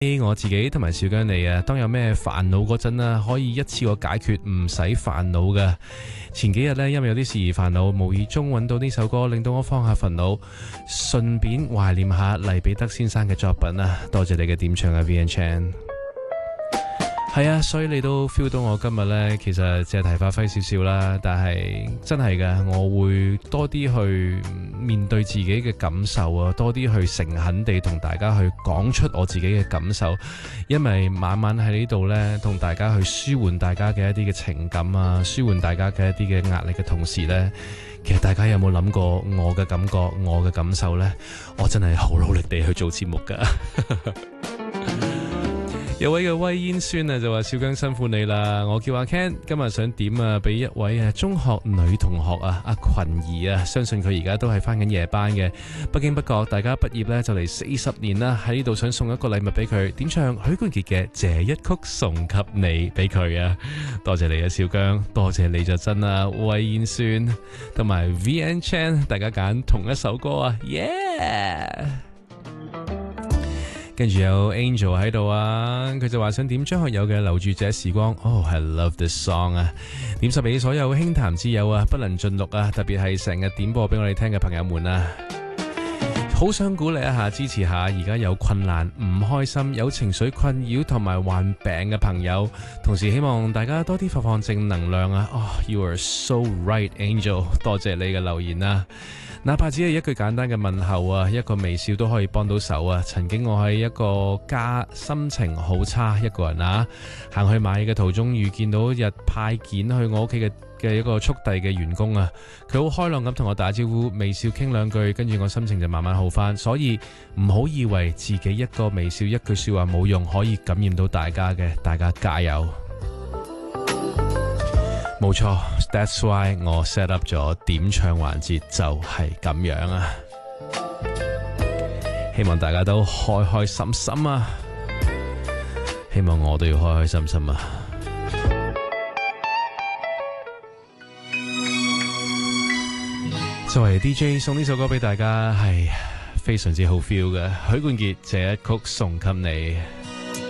我自己同埋小姜你啊，當有咩煩惱嗰陣啊，可以一次過解決，唔使煩惱㗎。前幾日呢，因為有啲事而煩惱，無意中揾到呢首歌，令到我放下煩惱，順便懷念下黎彼得先生嘅作品啊！多謝你嘅點唱啊 ，Vian Chan。係啊，所以你都 feel 到我今日呢，其實借題發揮少少啦，但係真係㗎，我會多啲去面對自己嘅感受啊，多啲去誠懇地同大家去講出我自己嘅感受，因為晚晚喺呢度呢，同大家去舒緩大家嘅一啲嘅情感啊，舒緩大家嘅一啲嘅壓力嘅同時呢，其實大家有冇諗過我嘅感覺，我嘅感受呢？我真係好努力地去做節目㗎。有位嘅威煙孫啊，就話小姜辛苦你啦，我叫阿 Ken， 今日想點啊，俾一位中學女同學啊，阿群兒啊，相信佢而家都係返緊夜班嘅，不經不覺大家畢業呢就嚟40年啦，喺呢度想送一個禮物俾佢，點唱許冠傑嘅這一曲送給你俾佢啊，多謝你啊小姜，多謝你就真啦，威煙孫同埋 Vian Chan， 大家揀同一首歌啊 ，yeah！跟住有 Angel 喺度啊，佢就話想點張學友嘅留住這時光。哦，I love this song 啊！點實俾所有輕談之友啊，不能盡錄啊，特別係成日點播俾我哋聽嘅朋友們啊，好想鼓勵一下，支持下而家有困難、唔開心、有情緒困擾同埋患病嘅朋友，同時希望大家多啲發放正能量啊！哦，You are so right, Angel， 多謝你嘅留言啊！哪怕只係一句簡單嘅問候啊，一個微笑都可以幫到手啊！曾經我喺一個家心情好差一個人啊，行去買嘢嘅途中遇見到日派件去我屋企嘅一個速遞嘅員工啊，佢好開朗咁同我打招呼，微笑傾兩句，跟住我心情就慢慢好返。所以唔好以為自己一個微笑一句說話冇用，可以感染到大家嘅，大家加油！冇錯 ，That's why 我 set up 咗點唱環節就係咁樣啊！希望大家都開開心心啊！希望我都要開開心心啊！作為 DJ 送呢首歌俾大家係非常之好 feel 嘅，許冠傑這一曲送給你。